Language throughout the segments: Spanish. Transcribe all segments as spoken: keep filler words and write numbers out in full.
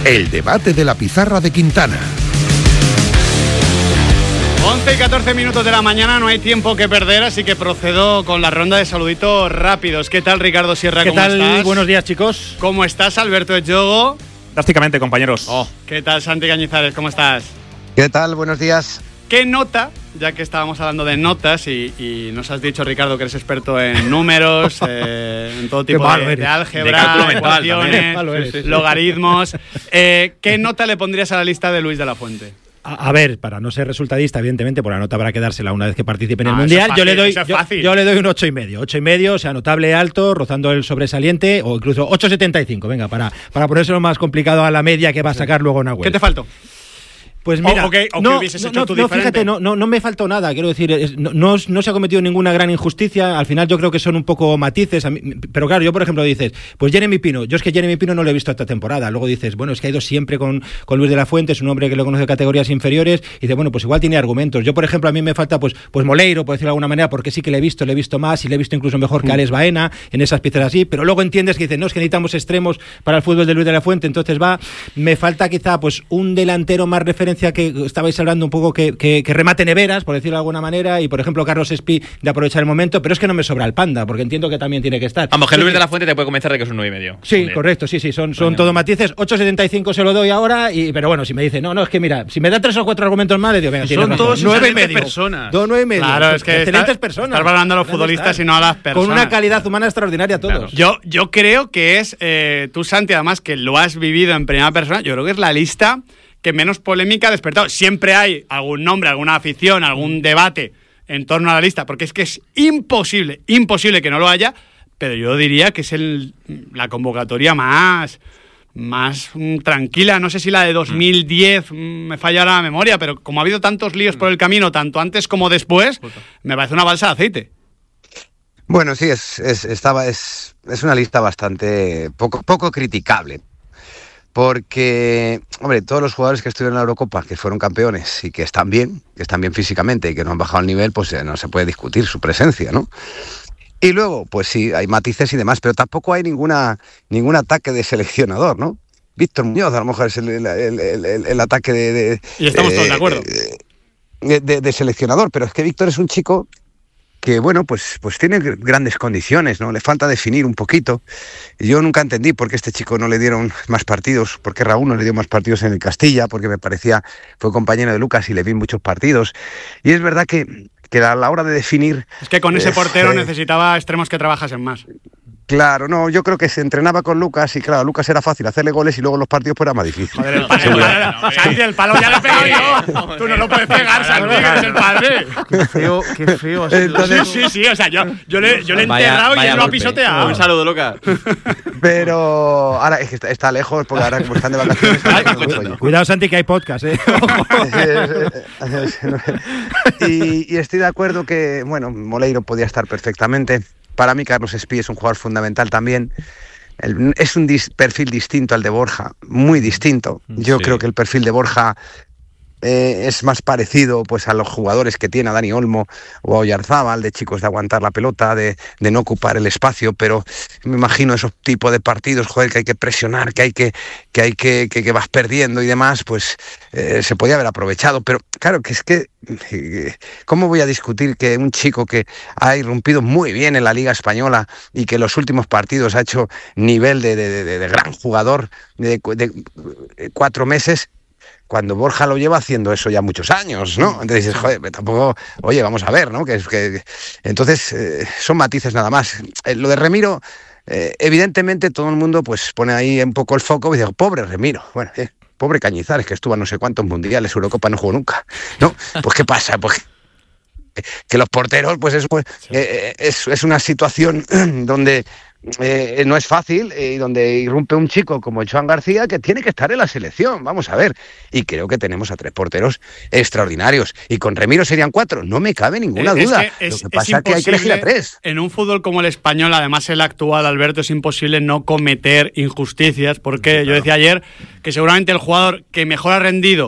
El debate de la pizarra de Quintana. once y catorce minutos de la mañana, no hay tiempo que perder, así que procedo con la ronda de saluditos rápidos. ¿Qué tal, Ricardo Sierra? ¿Qué ¿Cómo tal? estás? Buenos días, chicos. ¿Cómo estás, Alberto Echogo? Prácticamente, compañeros. Oh, ¿qué tal, Santi Cañizares? ¿Cómo estás? ¿Qué tal? Buenos días. ¿Qué nota, ya que estábamos hablando de notas y, y nos has dicho, Ricardo, que eres experto en números, eh, en todo tipo de, de álgebra, de ecuaciones, logaritmos, eh, ¿qué nota le pondrías a la lista de Luis de la Fuente? A, a ver, para no ser resultadista, evidentemente, por la nota habrá que dársela una vez que participe en el Ah, Mundial. fácil, yo le doy, yo, yo le doy un ocho y medio, ocho y medio, o sea, notable alto, rozando el sobresaliente, o incluso ocho setenta y cinco. Venga, para para ponérselo más complicado a la media que va a sacar luego Nahuel. ¿Qué te faltó? Pues mira, o, o que, o no, que hubieses hecho no, tú no, diferente. fíjate, no, no, no me faltó nada, quiero decir, es, no, no, no se ha cometido ninguna gran injusticia, al final yo creo que son un poco matices, a mí, pero claro, yo por ejemplo dices, pues Jeremy Pino, yo es que Jeremy Pino no lo he visto esta temporada, luego dices, bueno, es que ha ido siempre con, con Luis de la Fuente, es un hombre que lo conoce de categorías inferiores, y dice, bueno, pues igual tiene argumentos, yo por ejemplo a mí me falta pues, pues Moleiro, por decirlo de alguna manera, porque sí que le he visto, le he visto más, y le he visto incluso mejor que Alex Baena, en esas piezas así, pero luego entiendes que dicen, no, es que necesitamos extremos para el fútbol de Luis de la Fuente, entonces va, me falta quizá pues un delantero más referencia que estabais hablando un poco que, que, que remate neveras, por decirlo de alguna manera, y por ejemplo Carlos Espí de aprovechar el momento, pero es que no me sobra el Panda, porque entiendo que también tiene que estar. Vamos, que sí, Luis de la Fuente te puede convencer de que es un nueve y medio. Sí, Joder. correcto, sí, sí, son, son todo matices. ocho setenta y cinco se lo doy ahora, y, pero bueno, si me dice, no, no, es que mira, si me da tres o cuatro argumentos más, le digo, venga, son todos nueve y medio. personas. Dos nueve y medio. Claro, es que excelentes está, personas. Estar valorando a los futbolistas y no a las personas. Con una calidad humana extraordinaria todos. Claro. Yo, yo creo que es, eh, tú, Santi, además que lo has vivido en primera persona, yo creo que es la lista que menos polémica ha despertado. Siempre hay algún nombre, alguna afición, algún debate en torno a la lista, porque es que es imposible, imposible que no lo haya, pero yo diría que es el, la convocatoria más, más mm, tranquila. No sé si la de dos mil diez mm, me falla la memoria, pero como ha habido tantos líos por el camino, tanto antes como después, me parece una balsa de aceite. Bueno, sí, es, es, estaba, es, es una lista bastante poco, poco criticable. Porque, hombre, todos los jugadores que estuvieron en la Eurocopa, que fueron campeones y que están bien, que están bien físicamente y que no han bajado el nivel, pues eh, no se puede discutir su presencia, ¿no? Y luego, pues sí, hay matices y demás, pero tampoco hay ninguna ningún ataque de seleccionador, ¿no? Víctor Muñoz a lo mejor es el, el, el, el, el ataque de, de... Y estamos eh, todos de acuerdo. De, de, de seleccionador, pero es que Víctor es un chico que, bueno, pues, pues tiene grandes condiciones, ¿no? Le falta definir un poquito. Yo nunca entendí por qué este chico no le dieron más partidos, por qué Raúl no le dio más partidos en el Castilla, porque me parecía, fue compañero de Lucas y le vi muchos partidos. Y es verdad que, que a la hora de definir... Es que con ese eh, portero eh, necesitaba extremos que trabajasen más. Claro, no, yo creo que se entrenaba con Lucas y claro, Lucas era fácil hacerle goles y luego los partidos pues era más difícil. Joder, el palo, el palo, Santi, el palo ya lo he pegado yo. Tú no lo puedes pegar, Santi, que eres el padre. Qué feo, qué feo. Entonces, Sí, sí, sí, o sea, yo, yo le, yo le he Vaya- enterrado vaya y él lo ha golpe. pisoteado. Un saludo, Lucas. pero ahora es que está, está lejos porque ahora como están de vacaciones... no lo digo yo. Cuidado, Santi, que hay podcast, ¿eh? y, y estoy de acuerdo que, bueno, Moleiro podía estar perfectamente. Para mí Carlos Espí es un jugador fundamental también. El, es un dis, perfil distinto al de Borja, muy distinto. Yo Sí. creo que el perfil de Borja eh, es más parecido pues a los jugadores que tiene a Dani Olmo o a Oyarzábal, de chicos de aguantar la pelota, de, de no ocupar el espacio, pero me imagino esos tipos de partidos, joder, que hay que presionar, que hay que, que hay que, que, que vas perdiendo y demás, pues eh, se podía haber aprovechado, pero claro que es que eh, ¿cómo voy a discutir que un chico que ha irrumpido muy bien en la Liga Española y que en los últimos partidos ha hecho nivel de, de, de, de gran jugador de, de, de cuatro meses, cuando Borja lo lleva haciendo eso ya muchos años, ¿no? Entonces dices, joder, tampoco, oye, vamos a ver, ¿no? Que, que, entonces, eh, son matices nada más. Eh, lo de Remiro, eh, evidentemente todo el mundo pues pone ahí un poco el foco y dice, pobre Remiro, bueno, eh, pobre Cañizares, que estuvo a no sé cuántos mundiales, Eurocopa no jugó nunca, ¿no? Pues ¿qué pasa? Pues que los porteros, pues es, pues, eh, es, es una situación donde eh, no es fácil y donde irrumpe un chico como Joan García que tiene que estar en la selección, vamos a ver, y creo que tenemos a tres porteros extraordinarios y con Remiro serían cuatro, no me cabe ninguna Es duda, que es, lo que pasa es que hay que elegir a tres. En un fútbol como el español, además el actual, Alberto, es imposible no cometer injusticias, porque sí, claro. Yo decía ayer que seguramente el jugador que mejor ha rendido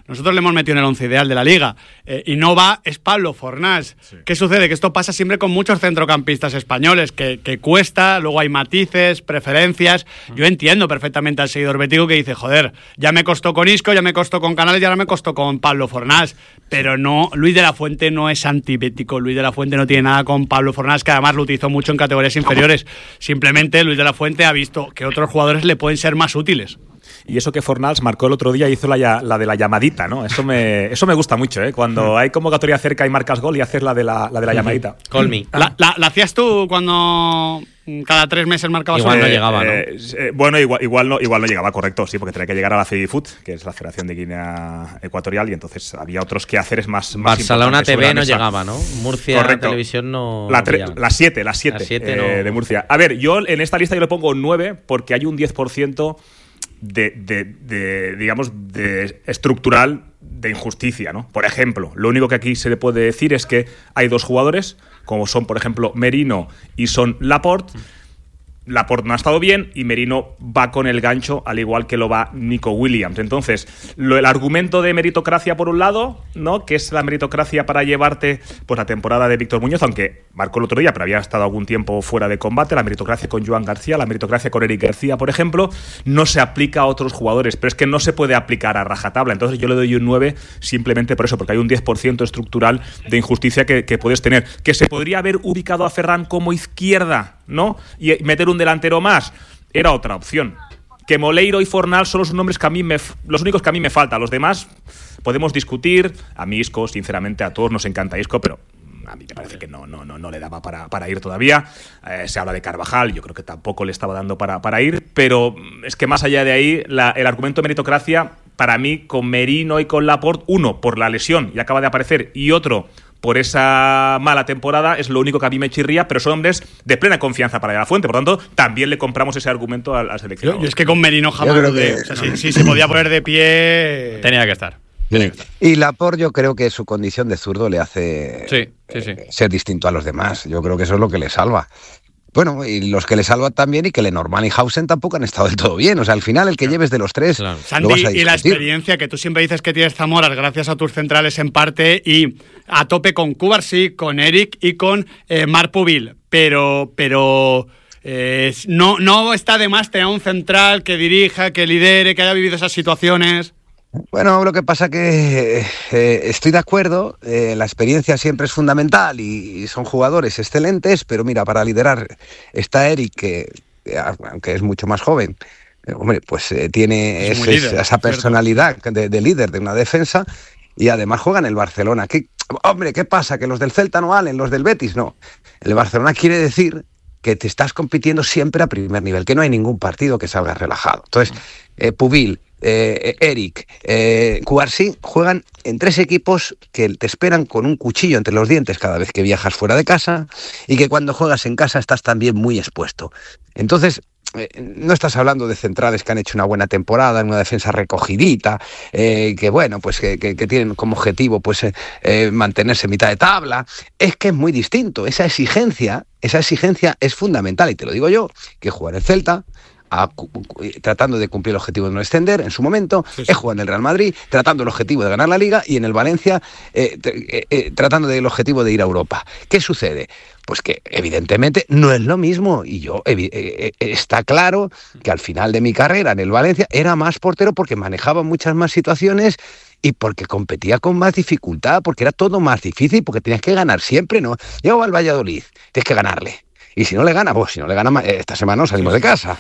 nosotros le hemos metido en el once ideal de la Liga, eh, y no va, es Pablo Fornals. Sí. ¿Qué sucede? Que esto pasa siempre con muchos centrocampistas españoles, que, que cuesta, luego hay matices, preferencias. Uh-huh. Yo entiendo perfectamente al seguidor bético que dice, joder, ya me costó con Isco, ya me costó con Canales y ahora me costó con Pablo Fornals. Pero no, Luis de la Fuente no es antibético, Luis de la Fuente no tiene nada con Pablo Fornals, que además lo utilizó mucho en categorías inferiores. Simplemente Luis de la Fuente ha visto que otros jugadores le pueden ser más útiles. Y eso que Fornals marcó el otro día, hizo la, la de la llamadita, ¿no? Eso me, eso me gusta mucho, ¿eh? Cuando hay convocatoria cerca y marcas gol y haces la de la, la, de la llamadita. Call me. ¿La, la, ¿La hacías tú cuando cada tres meses marcabas? Igual una? no llegaba, ¿no? Eh, eh, bueno, igual, igual, no, igual no llegaba, correcto, sí, porque tenía que llegar a la FEDIFUT, que es la Federación de Guinea Ecuatorial, y entonces había otros quehaceres más, más Barcelona T V no llegaba, ¿no? Murcia correcto. Televisión no... La tre- las siete, las siete eh, no... de Murcia. A ver, yo en esta lista yo le pongo nueve porque hay un diez por ciento de, de, de, digamos, de estructural de injusticia, ¿no? Por ejemplo, lo único que aquí se le puede decir es que hay dos jugadores, como son, por ejemplo, Merino y son Laporte. Laporte no ha estado bien y Merino va con el gancho, al igual que lo va Nico Williams. Entonces, lo, el argumento de meritocracia por un lado, ¿no? Que es la meritocracia para llevarte pues la temporada de Víctor Muñoz, aunque marcó el otro día, pero había estado algún tiempo fuera de combate, la meritocracia con Joan García, la meritocracia con Eric García, por ejemplo, no se aplica a otros jugadores, pero es que no se puede aplicar a rajatabla. Entonces yo le doy un nueve simplemente por eso, porque hay un diez por ciento estructural de injusticia que, que puedes tener. Que se podría haber ubicado a Ferran como izquierda, ¿no? Y meter un delantero más, era otra opción. Que Moleiro y Fornals son los nombres que a mí me, los únicos que a mí me faltan. Los demás podemos discutir. A mí Isco, sinceramente, a todos nos encanta Isco, pero a mí me parece que no, no, no, no le daba para, para ir todavía. Eh, se habla de Carvajal, yo creo que tampoco le estaba dando para, para ir, pero es que más allá de ahí, la, el argumento de meritocracia, para mí, con Merino y con Laporte, uno, por la lesión, y acaba de aparecer, y otro, por esa mala temporada, es lo único que a mí me chirría, pero son hombres de plena confianza para De la Fuente, por tanto, también le compramos ese argumento al, al seleccionador. Yo, yo es que con Merino jamás lo de... O sea, si, si se podía poner de pie... Tenía que estar. Sí. Y Laporte, yo creo que su condición de zurdo le hace sí, sí, sí. Eh, ser distinto a los demás. Yo creo que eso es lo que le salva. Bueno, y los que le salvan también, y que Lenormand y Hausen tampoco han estado del todo bien. O sea, al final el que lleves de los tres, claro, lo Santi, vas a discutir. Y la experiencia que tú siempre dices que tienes Zamoras gracias a tus centrales en parte, y a tope con Cubarsí, con Eric y con eh, Marc Pubil. Pero, pero eh, no, no está de más tener un central que dirija, que lidere, que haya vivido esas situaciones. Bueno, lo que pasa que eh, estoy de acuerdo, eh, la experiencia siempre es fundamental y, y son jugadores excelentes, pero mira, para liderar está Eric, que aunque es mucho más joven, eh, hombre, pues eh, tiene es ese, líder, esa personalidad de, de líder de una defensa, y además juega en el Barcelona. ¿Qué, hombre, ¿qué pasa? ¿Que los del Celta no valen, los del Betis no? El Barcelona quiere decir que te estás compitiendo siempre a primer nivel, que no hay ningún partido que salga relajado. Entonces, eh, Pubil, Eh, Eric, eh, Cubarsí juegan en tres equipos que te esperan con un cuchillo entre los dientes cada vez que viajas fuera de casa, y que cuando juegas en casa estás también muy expuesto. Entonces, eh, no estás hablando de centrales que han hecho una buena temporada, en una defensa recogidita, eh, que bueno, pues que, que, que tienen como objetivo pues eh, eh, mantenerse en mitad de tabla. Es que es muy distinto. Esa exigencia, esa exigencia es fundamental, y te lo digo yo, que jugar en Celta, A, tratando de cumplir el objetivo de no descender en su momento, sí, sí. He jugado en el Real Madrid tratando el objetivo de ganar la Liga, y en el Valencia eh, eh, eh, tratando del objetivo de ir a Europa. ¿Qué sucede? Pues que evidentemente no es lo mismo, y yo eh, eh, está claro que al final de mi carrera en el Valencia era más portero porque manejaba muchas más situaciones y porque competía con más dificultad, porque era todo más difícil, porque tenías que ganar siempre, ¿no? Llego al Valladolid, tienes que ganarle, y si no le gana, pues si no le gana, esta semana no salimos de casa.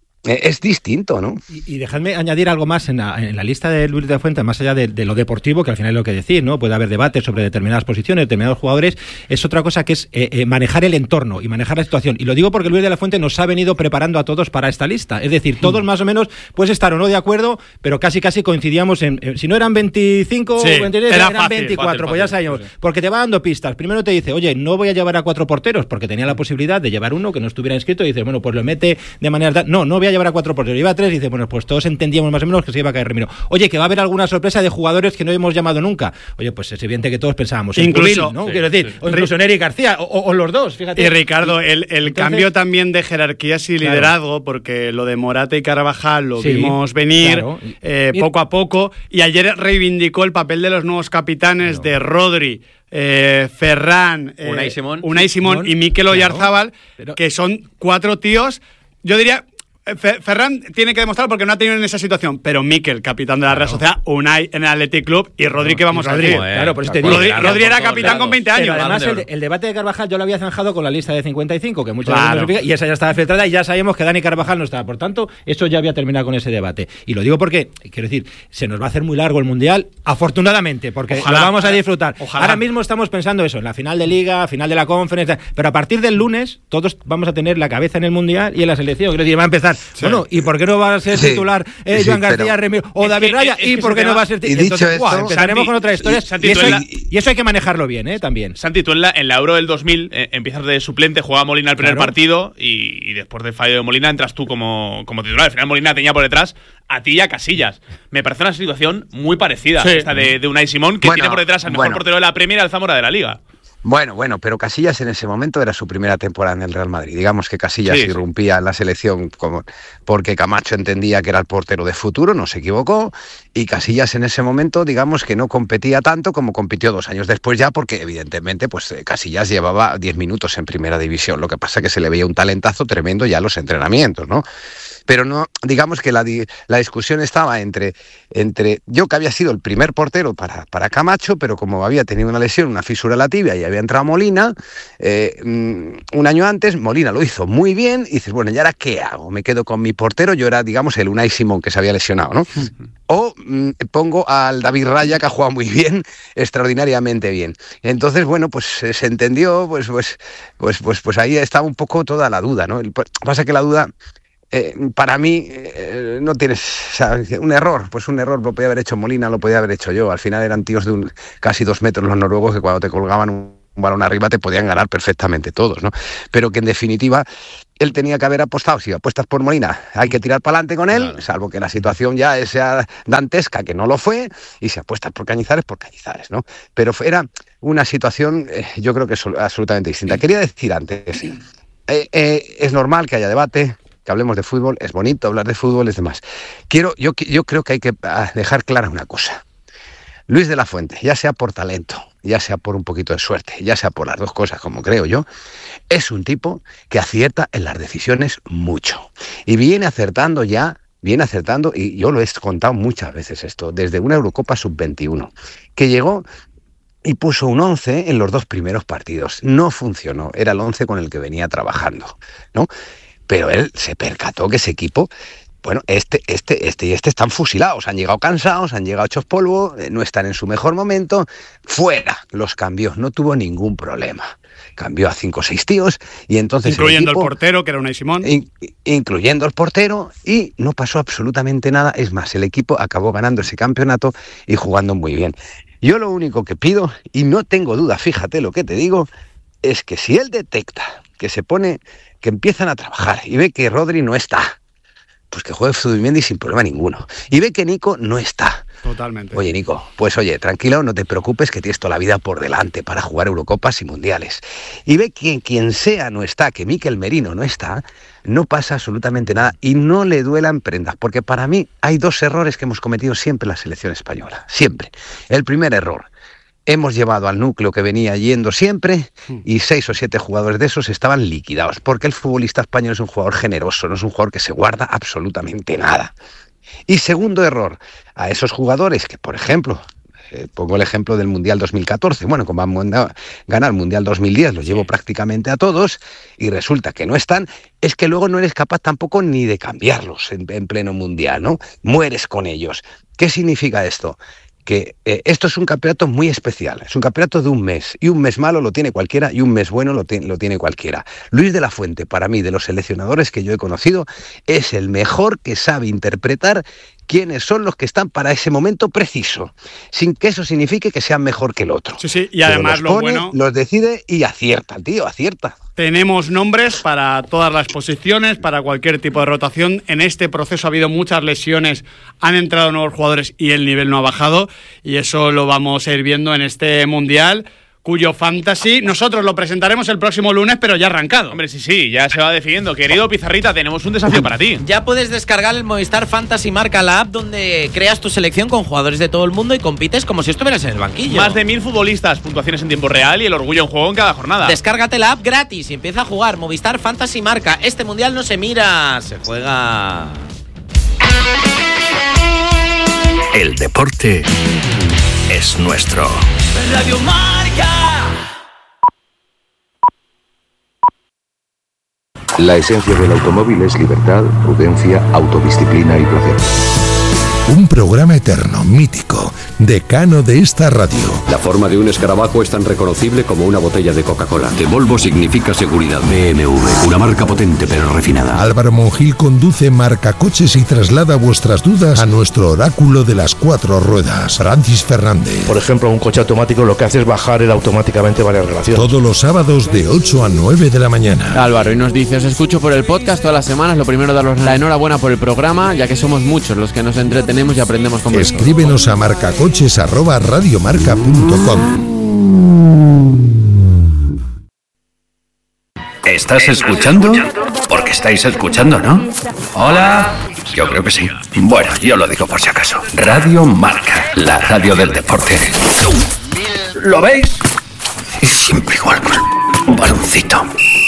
Es distinto, ¿no? Y, y dejadme añadir algo más en la, en la lista de Luis de la Fuente, más allá de, de lo deportivo, que al final es lo que decir, ¿no? Puede haber debate sobre determinadas posiciones, determinados jugadores. Es otra cosa que es eh, eh, manejar el entorno y manejar la situación. Y lo digo porque Luis de la Fuente nos ha venido preparando a todos para esta lista. Es decir, todos más o menos puedes estar o no de acuerdo, pero casi casi coincidíamos en, en si no eran veinticinco sí, o veintidós, era eran fácil, veinticuatro, fácil, pues ya fácil, sabemos. sí. Porque te va dando pistas. Primero te dice, oye, no voy a llevar a cuatro porteros, porque tenía la posibilidad de llevar uno que no estuviera inscrito, y dices, bueno, pues lo mete de manera... No, no voy a llevar a cuatro porteros, lleva a tres, y dice, bueno, pues todos entendíamos más o menos que se iba a caer Remiro. Oye, que va a haber alguna sorpresa de jugadores que no hemos llamado nunca. Oye, pues es evidente que todos pensábamos en incluso, ¿no? Sí, Quiero decir, sí. o incluso en Eric García, o, o, o los dos, fíjate. Y Ricardo, el, el Entonces, cambio también de jerarquías y liderazgo, claro. porque lo de Morata y Carvajal lo sí, vimos venir claro. eh, poco a poco, y ayer reivindicó el papel de los nuevos capitanes no. de Rodri, Eh, Ferran, eh, Unai Simón, Unai Simón y Mikel Oyarzábal, claro, que son cuatro tíos, yo diría, Ferran tiene que demostrarlo porque no ha tenido en esa situación, pero Mikel, capitán de la Real Sociedad, Unai en el Athletic Club y Rodri, que vamos a decir. Claro, por eso te digo. Rodri, Rodri era capitán con veinte años. Pero además, el, el debate de Carvajal yo lo había zanjado con la lista de cincuenta y cinco, que muchas claro. veces, y esa ya estaba filtrada y ya sabíamos que Dani Carvajal no estaba. Por tanto, eso ya había terminado con ese debate. Y lo digo porque, quiero decir, se nos va a hacer muy largo el Mundial, afortunadamente, porque ojalá, lo vamos a disfrutar. Ojalá. Ahora mismo estamos pensando eso, en la final de Liga, final de la Conference, pero a partir del lunes todos vamos a tener la cabeza en el Mundial y en la selección. Quiero decir, va a empezar. Sí. Bueno, ¿y por ¿Por qué no va a ser titular sí, eh, Joan sí, García, Remiro o David es, Raya? Es, es ¿Y por qué no va a ser titular? Entonces, esto, wow, empezaremos con otra historia. Y, y, eso hay, y eso hay que manejarlo bien, ¿eh? También. Santi, tú en la, en la Euro del dos mil eh, empiezas de suplente, juega Molina el primer claro. partido y, y después del fallo de Molina entras tú como, como titular. Al final Molina tenía por detrás a ti y a Casillas. Me parece una situación muy parecida sí. a esta de, de Unai Simón, que bueno, tiene por detrás al mejor bueno. portero de la Premier y al Zamora de la Liga. Bueno, bueno, pero Casillas en ese momento era su primera temporada en el Real Madrid. Digamos que Casillas sí, irrumpía sí. en la selección como porque Camacho entendía que era el portero de futuro, no se equivocó, y Casillas en ese momento, digamos que no competía tanto como compitió dos años después ya, porque evidentemente pues Casillas llevaba diez minutos en primera división, lo que pasa es que se le veía un talentazo tremendo ya en los entrenamientos, ¿no? Pero no, digamos que la, la discusión estaba entre, entre yo que había sido el primer portero para, para Camacho, pero como había tenido una lesión, una fisura en la tibia y había entrado Molina, eh, un año antes, Molina lo hizo muy bien y dices, bueno, ¿y ahora qué hago? Me quedo con mi portero, yo era, digamos, el Unai Simón que se había lesionado, ¿no? O mm, pongo al David Raya, que ha jugado muy bien, extraordinariamente bien. Entonces, bueno, pues se entendió, pues, pues, pues, pues, pues ahí estaba un poco toda la duda, ¿no? El, pasa que la duda... Eh, para mí eh, no tienes, ¿sabes? Un error, pues un error lo podía haber hecho Molina, lo podía haber hecho yo. Al final eran tíos de un, casi dos metros los noruegos que cuando te colgaban un, un balón arriba te podían ganar perfectamente todos, ¿no? Pero que en definitiva él tenía que haber apostado. Si apuestas por Molina hay que tirar para adelante con él, claro. salvo que la situación ya sea dantesca, que no lo fue, y si apuestas por Cañizares, por Cañizares, ¿no? Pero era una situación, eh, yo creo que es absolutamente distinta. Quería decir antes, eh, eh, es normal que haya debate, que hablemos de fútbol, es bonito hablar de fútbol, es demás. Quiero, yo, yo creo que hay que dejar clara una cosa. Luis de la Fuente, ya sea por talento, ya sea por un poquito de suerte, ya sea por las dos cosas, como creo yo, es un tipo que acierta en las decisiones mucho. Y viene acertando ya, viene acertando, y yo lo he contado muchas veces esto, desde una Eurocopa sub veintiuno, que llegó y puso un once en los dos primeros partidos. No funcionó, era el once con el que venía trabajando, ¿no? Pero él se percató que ese equipo, bueno, este, este, este y este están fusilados, han llegado cansados, han llegado hechos polvo, no están en su mejor momento, fuera, los cambió, no tuvo ningún problema. Cambió a cinco o seis tíos y entonces... Incluyendo el, equipo, el portero, que era Unai Simón. In, incluyendo el portero, y no pasó absolutamente nada. Es más, el equipo acabó ganando ese campeonato y jugando muy bien. Yo lo único que pido, y no tengo duda, fíjate lo que te digo, es que si él detecta que se pone... que empiezan a trabajar y ve que Rodri no está, pues que juegue Zubimendi sin problema ninguno. Y ve que Nico no está. Totalmente. Oye, Nico, pues oye, tranquilo, no te preocupes, que tienes toda la vida por delante para jugar Eurocopas y Mundiales. Y ve que quien sea no está, que Mikel Merino no está, no pasa absolutamente nada y no le duelan prendas. Porque para mí hay dos errores que hemos cometido siempre en la selección española. Siempre. El primer error. Hemos llevado al núcleo que venía yendo siempre y seis o siete jugadores de esos estaban liquidados, porque el futbolista español es un jugador generoso, no es un jugador que se guarda absolutamente nada. Y segundo error, a esos jugadores que, por ejemplo, eh, pongo el ejemplo del Mundial dos mil catorce, bueno, como han ganado el Mundial dos mil diez, los llevo prácticamente a todos y resulta que no están, es que luego no eres capaz tampoco ni de cambiarlos en, en pleno Mundial, ¿no? Mueres con ellos. ¿Qué significa esto? Que eh, esto es un campeonato muy especial, es un campeonato de un mes, y un mes malo lo tiene cualquiera y un mes bueno lo, lo tiene cualquiera. Luis de la Fuente, para mí, de los seleccionadores que yo he conocido, es el mejor que sabe interpretar quiénes son los que están para ese momento preciso, sin que eso signifique que sean mejor que el otro. Sí, sí, y además los pone, lo bueno... los decide y acierta, tío, acierta. Tenemos nombres para todas las posiciones, para cualquier tipo de rotación. En este proceso ha habido muchas lesiones, han entrado nuevos jugadores y el nivel no ha bajado, y eso lo vamos a ir viendo en este Mundial, cuyo fantasy nosotros lo presentaremos el próximo lunes, pero ya arrancado. Hombre, sí, sí, ya se va definiendo. Querido Pizarrita, tenemos un desafío para ti. Ya puedes descargar el Movistar Fantasy Marca, la app donde creas tu selección con jugadores de todo el mundo y compites como si estuvieras en el banquillo. Más de mil futbolistas, puntuaciones en tiempo real y el orgullo en juego en cada jornada. Descárgate la app gratis y empieza a jugar. Movistar Fantasy Marca. Este Mundial no se mira, se juega. El deporte es nuestro. Radio Marca. La esencia del automóvil es libertad, prudencia, autodisciplina y placer. Un programa eterno, mítico, decano de esta radio. La forma de un escarabajo es tan reconocible como una botella de Coca-Cola. De Volvo significa seguridad. B M W, una marca potente pero refinada. Álvaro Monjil conduce Marcacoches y traslada vuestras dudas a nuestro oráculo de las cuatro ruedas, Francis Fernández. Por ejemplo, un coche automático lo que hace es bajar él automáticamente varias relaciones. Todos los sábados de ocho a nueve de la mañana. Álvaro, y nos dice, os escucho por el podcast todas las semanas. Lo primero, daros la enhorabuena por el programa, ya que somos muchos los que nos entretenemos y aprendemos con vosotros. Escríbenos a marcacoches arroba radiomarca punto com. ¿Estás escuchando? Porque estáis escuchando, ¿no? Hola. Yo creo que sí. Bueno, yo lo digo por si acaso. Radio Marca, la radio del deporte. ¿Lo veis? Y siempre igual, un baloncito.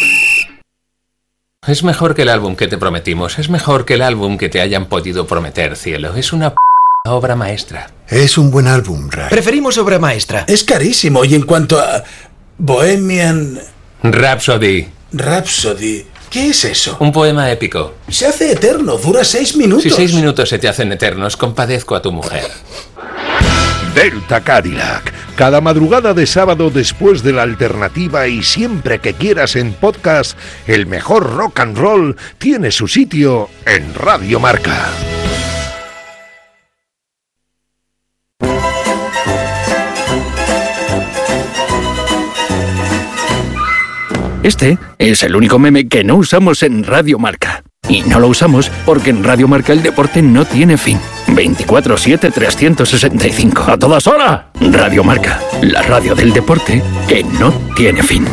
Es mejor que el álbum que te prometimos. Es mejor que el álbum que te hayan podido prometer, cielo. Es una p obra maestra. Es un buen álbum, Ray. Preferimos obra maestra. Es carísimo. Y en cuanto a Bohemian Rhapsody. Rhapsody. ¿Qué es eso? Un poema épico. Se hace eterno. Dura seis minutos. Si seis minutos se te hacen eternos, compadezco a tu mujer. Delta Cadillac. Cada madrugada de sábado después de la alternativa y siempre que quieras en podcast, el mejor rock and roll tiene su sitio en Radio Marca. Este es el único meme que no usamos en Radio Marca. Y no lo usamos porque en Radio Marca el deporte no tiene fin. veinticuatro siete trescientos sesenta y cinco. ¡A todas horas! Radio Marca, la radio del deporte que no tiene fin.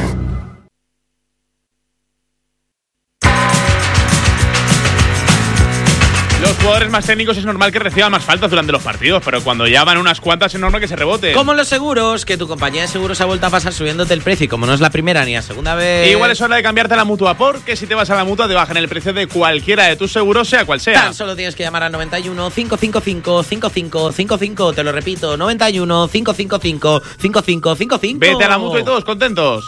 Los jugadores más técnicos es normal que reciban más faltas durante los partidos, pero cuando ya van unas cuantas es normal que se rebote. Como los seguros, que tu compañía de seguros ha vuelto a pasar subiéndote el precio, y como no es la primera ni la segunda vez… Igual es hora de cambiarte a la Mutua, porque si te vas a la Mutua te bajan el precio de cualquiera de tus seguros, sea cual sea. Tan solo tienes que llamar al noventa y uno, cinco cinco cinco, cinco cinco cinco cinco, te lo repito, noventa y uno, cinco cinco cinco, cinco cinco cinco cinco. Vete a la Mutua y todos contentos.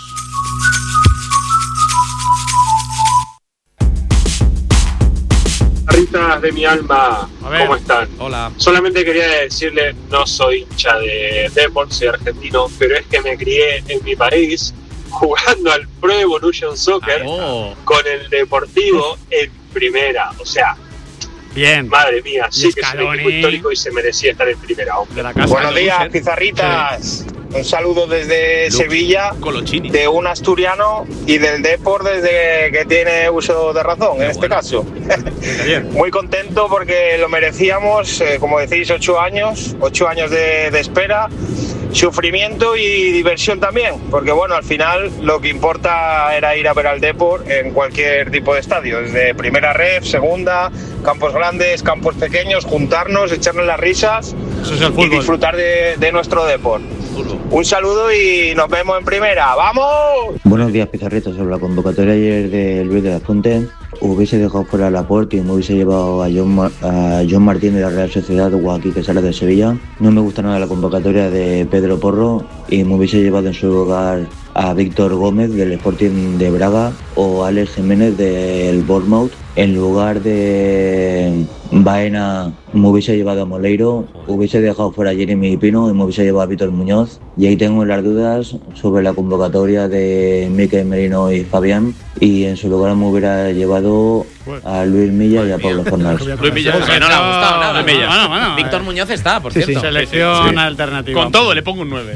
Ritas de mi alma, ¿cómo están? Hola. Solamente quería decirle, no soy hincha de Depor, soy argentino, pero es que me crié en mi país jugando al Pro Evolution Soccer ah, oh. con el Deportivo en primera. O sea, bien. Madre mía, sí que es un equipo histórico y se merecía estar en primera. De la casa Buenos días, Pizarritas. Sí. Un saludo desde Luke Sevilla, Colochini. De un asturiano y del Depor desde que tiene uso de razón, Qué en este bueno. caso. Muy contento porque lo merecíamos, eh, como decís, ocho años, ocho años de, de espera, sufrimiento y diversión también, porque bueno, al final lo que importa era ir a ver al Depor en cualquier tipo de estadio, desde primera ref, segunda, campos grandes, campos pequeños, juntarnos, echarnos las risas Eso es el y disfrutar de, de nuestro Depor. Un saludo y nos vemos en primera. ¡Vamos! Buenos días, Pizarritos. Sobre la convocatoria ayer de Luis de la Fuente, hubiese dejado fuera a Laporte y me hubiese llevado a John, Mar- a John Martín de la Real Sociedad o a Quique Salas de Sevilla. No me gusta nada la convocatoria de Pedro Porro y me hubiese llevado en su lugar a Víctor Gómez del Sporting de Braga o Alex Jiménez del Bournemouth en lugar de Baena me hubiese llevado a Moleiro, hubiese dejado fuera a Jeremy Pino y me hubiese llevado a Víctor Muñoz. Y ahí tengo las dudas sobre la convocatoria de Mikel Merino y Fabián. Y en su lugar me hubiera llevado a Luis Milla y a Pablo Fernández. Luis Milla, que no le ha gustado nada. Bueno, bueno, bueno, Víctor eh. Muñoz está, por sí, cierto. Sí, selección sí. alternativa. Con todo, le pongo un nueve.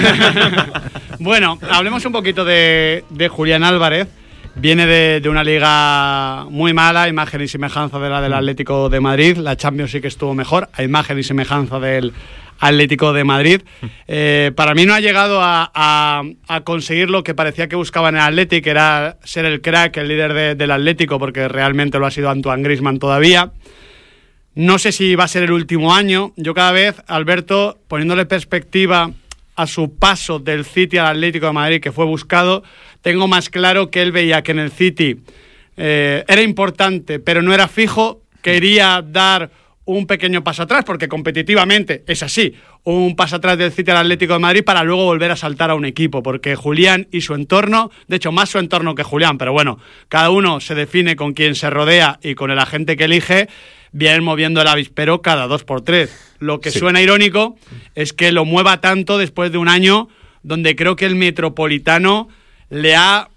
Bueno, hablemos un poquito de, de Julián Álvarez. Viene de, de una liga muy mala, imagen y semejanza de la del Atlético de Madrid. La Champions sí que estuvo mejor, a imagen y semejanza del Atlético de Madrid. Eh, para mí no ha llegado a, a, a conseguir lo que parecía que buscaba en el Atlético, que era ser el crack, el líder de, del Atlético, porque realmente lo ha sido Antoine Griezmann todavía. No sé si va a ser el último año. Yo cada vez, Alberto, poniéndole perspectiva a su paso del City al Atlético de Madrid, que fue buscado, tengo más claro que él veía que en el City eh, era importante, pero no era fijo, quería dar un pequeño paso atrás, porque competitivamente es así, un paso atrás del City al Atlético de Madrid para luego volver a saltar a un equipo, porque Julián y su entorno, de hecho más su entorno que Julián, pero bueno, cada uno se define con quien se rodea y con el agente que elige, vienen moviendo el avispero cada dos por tres. Lo que sí. suena irónico es que lo mueva tanto después de un año donde creo que el Metropolitano le ha,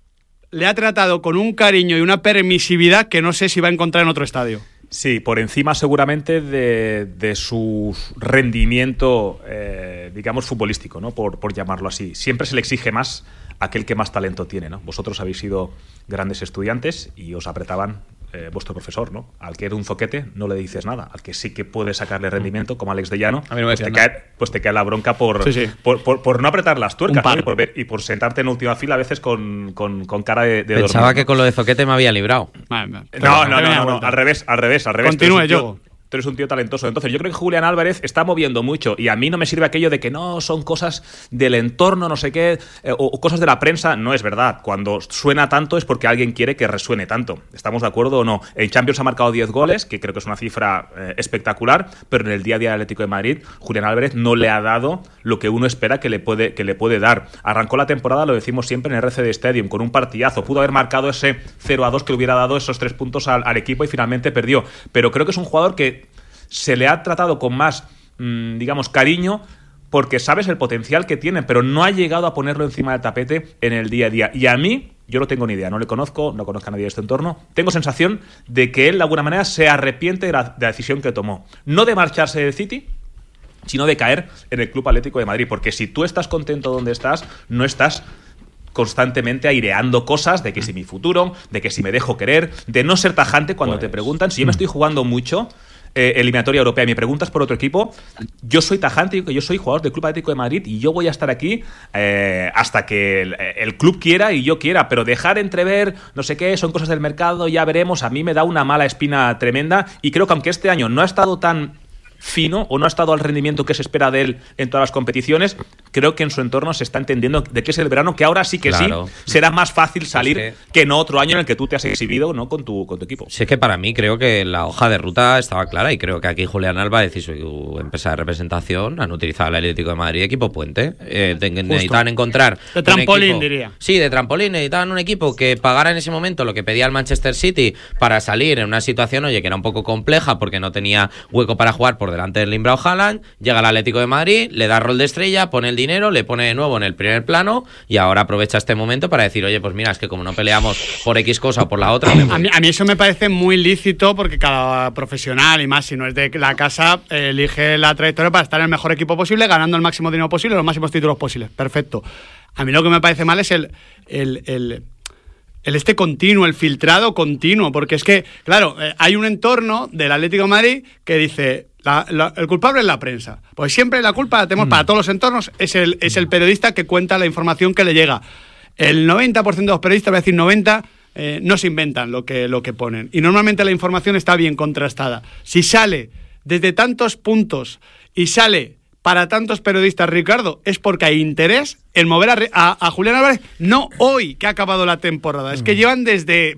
le ha tratado con un cariño y una permisividad que no sé si va a encontrar en otro estadio. Sí, por encima seguramente de, de su rendimiento, eh, digamos, futbolístico, ¿no? Por, por llamarlo así. Siempre se le exige más a aquel que más talento tiene, ¿no? Vosotros habéis sido grandes estudiantes y os apretaban eh, vuestro profesor, ¿no? Al que era un zoquete no le dices nada. Al que sí que puede sacarle rendimiento, como Alex de Llano, a mí no me pues, te cae, pues te cae la bronca por, sí, sí. por, por, por no apretar las tuercas, ¿no? y, por ver, y por sentarte en última fila a veces con, con, con cara de, de Pensaba dormir, que ¿no? con lo de zoquete me había librado. No, no, no, no, no, no, al revés, al revés, al revés. Continúe, yo. Tú eres un tío talentoso. Entonces, yo creo que Julián Álvarez está moviendo mucho y a mí no me sirve aquello de que no, son cosas del entorno, no sé qué, eh, o, o cosas de la prensa. No es verdad. Cuando suena tanto es porque alguien quiere que resuene tanto. ¿Estamos de acuerdo o no? En Champions ha marcado diez goles, que creo que es una cifra eh, espectacular, pero en el día a día del Atlético de Madrid, Julián Álvarez no le ha dado lo que uno espera que le puede, que le puede dar. Arrancó la temporada, lo decimos siempre, en el R C D Stadium, con un partidazo. Pudo haber marcado ese cero a dos que le hubiera dado esos tres puntos al, al equipo y finalmente perdió. Pero creo que es un jugador que se le ha tratado con más, mmm, digamos, cariño, porque sabes el potencial que tiene, pero no ha llegado a ponerlo encima del tapete en el día a día. Y a mí, yo no tengo ni idea, no le conozco, no conozco a nadie de este entorno, tengo sensación de que él, de alguna manera, se arrepiente de la, de la decisión que tomó. No de marcharse del City, sino de caer en el Club Atlético de Madrid. Porque si tú estás contento donde estás, no estás constantemente aireando cosas de que si mi futuro, de que si me dejo querer, de no ser tajante cuando pues, te preguntan. Si yo me estoy jugando mucho eh, eliminatoria europea y me preguntas por otro equipo, yo soy tajante, y yo soy jugador del Club Atlético de Madrid y yo voy a estar aquí eh, hasta que el, el club quiera y yo quiera, pero dejar entrever no sé qué, son cosas del mercado, ya veremos, a mí me da una mala espina tremenda y creo que aunque este año no ha estado tan fino o no ha estado al rendimiento que se espera de él en todas las competiciones, creo que en su entorno se está entendiendo de qué es el verano, que ahora sí que claro. sí será más fácil salir es que, que en otro año en el que tú te has exhibido, ¿no? con tu con tu equipo. Si es que para mí creo que la hoja de ruta estaba clara y creo que aquí Julián Álvarez y su empresa de representación han utilizado el Atlético de Madrid equipo puente. Eh, necesitaban encontrar de trampolín, equipo, diría. Sí, de trampolín. Necesitaban un equipo que pagara en ese momento lo que pedía el Manchester City para salir en una situación, oye, que era un poco compleja porque no tenía hueco para jugar por delante del Limbrao Haaland, llega al Atlético de Madrid, le da rol de estrella, pone el dinero, le pone de nuevo en el primer plano y ahora aprovecha este momento para decir, oye, pues mira, es que como no peleamos por X cosa o por la otra... A mí, a mí eso me parece muy lícito porque cada profesional, y más si no es de la casa, eh, elige la trayectoria para estar en el mejor equipo posible, ganando el máximo dinero posible, los máximos títulos posibles. Perfecto. A mí lo que me parece mal es el... el, el El este continuo, el filtrado continuo, porque es que, claro, eh, hay un entorno del Atlético de Madrid que dice, la, la, el culpable es la prensa. Pues siempre la culpa la tenemos mm. para todos los entornos, es el, es el periodista que cuenta la información que le llega. El noventa por ciento de los periodistas, voy a decir noventa, eh, no se inventan lo que, lo que ponen. Y normalmente la información está bien contrastada. Si sale desde tantos puntos y sale para tantos periodistas, Ricardo, es porque hay interés en mover a, a, a Julián Álvarez, no hoy que ha acabado la temporada, es que llevan desde... Pff,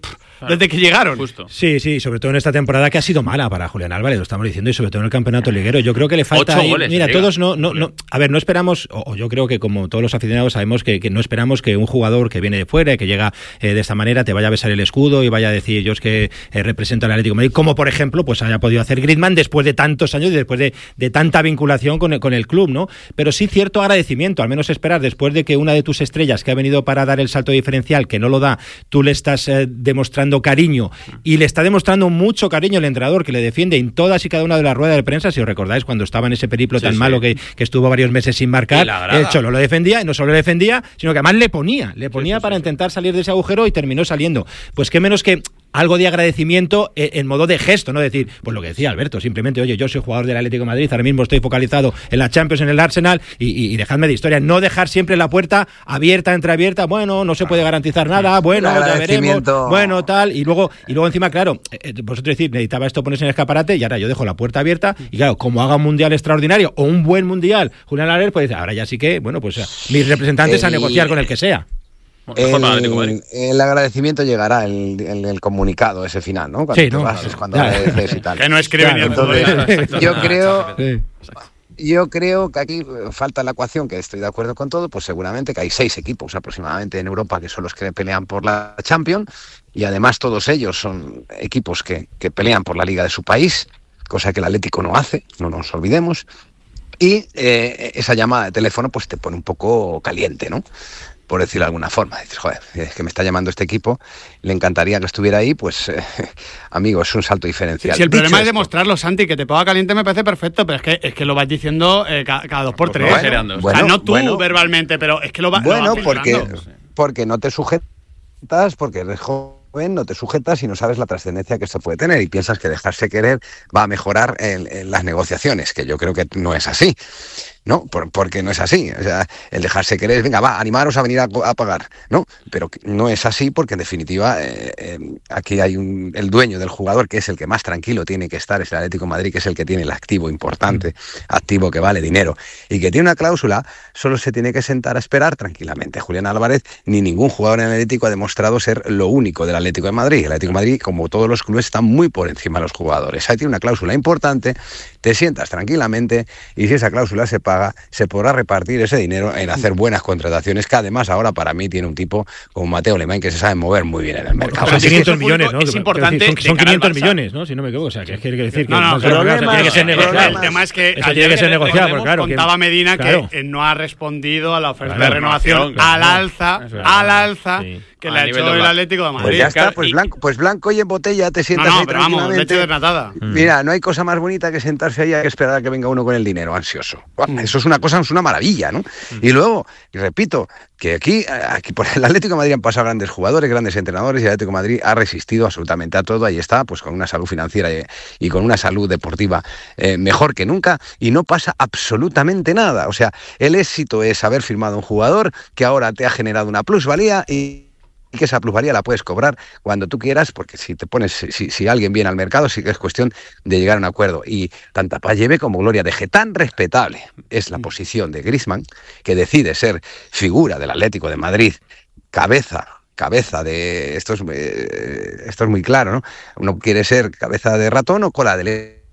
claro. desde que llegaron. Justo. Sí, sí, sobre todo en esta temporada que ha sido mala para Julián Álvarez, lo estamos diciendo, y sobre todo en el campeonato liguero. Yo creo que le falta... Ocho goles, mira, todos no, no, no... A ver, no esperamos, o, o yo creo que como todos los aficionados sabemos que, que no esperamos que un jugador que viene de fuera, que llega eh, de esta manera, te vaya a besar el escudo y vaya a decir, yo es que eh, represento al Atlético de Madrid, como por ejemplo, pues haya podido hacer Griezmann después de tantos años y después de, de tanta vinculación con el, con el club, ¿no? Pero sí cierto agradecimiento, al menos esperar después de que una de tus estrellas que ha venido para dar el salto diferencial, que no lo da, tú le estás eh, demostrando cariño y le está demostrando mucho cariño el entrenador, que le defiende en todas y cada una de las ruedas de prensa. Si os recordáis, cuando estaba en ese periplo sí, tan sí. malo que, que estuvo varios meses sin marcar, el Cholo lo defendía, y no solo le defendía, sino que además le ponía, le ponía sí, sí, para sí, intentar sí. salir de ese agujero, y terminó saliendo. Pues qué menos que algo de agradecimiento en, en modo de gesto, no decir, pues lo que decía Alberto, simplemente, oye, yo soy jugador del Atlético de Madrid, ahora mismo estoy focalizado en la Champions, en el Arsenal, y, y, y dejadme de historia, no dejar siempre la puerta abierta, entreabierta, bueno, no se puede garantizar nada, bueno, ya veremos, bueno, tal, y luego, y luego encima, claro, eh, vosotros decís, necesitaba esto ponerse en el escaparate, y ahora yo dejo la puerta abierta, y claro, como haga un mundial extraordinario, o un buen mundial, Julián Álvarez, pues ahora ya sí que, bueno, pues mis representantes el... a negociar con el que sea. El, el agradecimiento llegará el, el, el comunicado ese final, ¿no? Cuando sí, no, vas, es cuando agradeces y tal. Que no escribe claro, ni el entonces, yo creo sí. Yo creo que aquí falta la ecuación, que estoy de acuerdo con todo, pues seguramente que hay seis equipos aproximadamente en Europa que son los que pelean por la Champions, y además todos ellos son equipos que, que pelean por la liga de su país, cosa que el Atlético no hace, no nos olvidemos, y eh, esa llamada de teléfono pues te pone un poco caliente, ¿no? Por decirlo de alguna forma. Dices, joder, es que me está llamando este equipo, le encantaría que estuviera ahí, pues, eh, amigo, es un salto diferencial. Si sí, el problema Dicho es demostrarlo, Santi, que te ponga caliente me parece perfecto, pero es que, es que lo vas diciendo eh, cada, cada dos por tres. Bueno, o sea, no tú bueno, verbalmente, pero es que lo, va, bueno, lo vas porque, porque no te sujetas, porque eres joven, no te sujetas y no sabes la trascendencia que esto puede tener, y piensas que dejarse querer va a mejorar en, en las negociaciones, que yo creo que no es así. No, por, porque no es así. O sea, el dejarse querer, venga, va, animaros a venir a, a pagar, ¿no? Pero no es así, porque en definitiva eh, eh, aquí hay un, el dueño del jugador, que es el que más tranquilo tiene que estar, es el Atlético de Madrid, que es el que tiene el activo importante, activo que vale dinero, y que tiene una cláusula, solo se tiene que sentar a esperar tranquilamente. Julián Álvarez, ni ningún jugador en el Atlético ha demostrado ser lo único del Atlético de Madrid. El Atlético de Madrid, como todos los clubes, está muy por encima de los jugadores. Ahí tiene una cláusula importante, te sientas tranquilamente, y si esa cláusula se paga, se podrá repartir ese dinero en hacer buenas contrataciones, que además ahora para mí tiene un tipo como Mateo Alemán, que se sabe mover muy bien en el mercado. Son quinientos millones, ¿no? Es importante. Son, son quinientos millones, ¿no? Si no me equivoco. O sea, que quiere decir que no, no, no, pero problema, tiene que ser negociado. El tema es que eso tiene que ser negociado, porque claro. Contaba que, Medina claro. que no ha respondido a la oferta claro, de renovación claro, al alza, al alza. Sí. Que le ha hecho el Atlético de Madrid. Pues ya está, pues blanco, pues blanco y en botella te sientas no, no, ahí pero vamos, leche desnatada. Mira, no hay cosa más bonita que sentarse ahí a esperar a que venga uno con el dinero ansioso. Eso es una cosa, es una maravilla, ¿no? Mm. Y luego, y repito, que aquí, aquí por el Atlético de Madrid han pasado grandes jugadores, grandes entrenadores, y el Atlético de Madrid ha resistido absolutamente a todo. Ahí está, pues con una salud financiera y, y con una salud deportiva eh, mejor que nunca, y no pasa absolutamente nada. O sea, el éxito es haber firmado un jugador que ahora te ha generado una plusvalía, y y que esa plusvalía la puedes cobrar cuando tú quieras, porque si te pones, si, si alguien viene al mercado, sí que es cuestión de llegar a un acuerdo. Y tanta paz lleve como gloria deje. Tan respetable es la posición de Griezmann, que decide ser figura del Atlético de Madrid, cabeza cabeza de... Esto es, eh, esto es muy claro, ¿no? Uno quiere ser cabeza de ratón o cola de león.